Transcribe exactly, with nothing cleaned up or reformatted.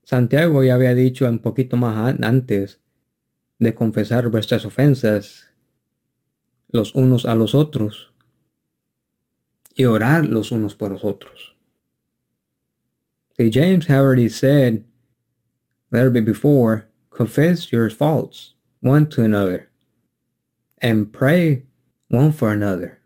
Santiago ya había dicho un poquito más an- antes de confesar vuestras ofensas los unos a los otros y orar los unos por los otros. See, James already said there before, confess your faults one to another and pray one for another.